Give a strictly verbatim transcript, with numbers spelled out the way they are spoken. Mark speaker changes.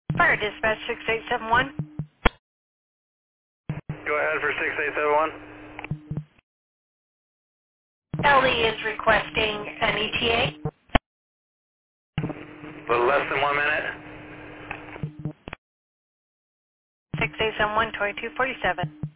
Speaker 1: Fire dispatch six eight seven one.
Speaker 2: Go ahead for six eight seven one.
Speaker 1: Ellie is requesting an E T A.
Speaker 2: A little less than one minute.
Speaker 1: six eight seven one, twenty-two forty-seven.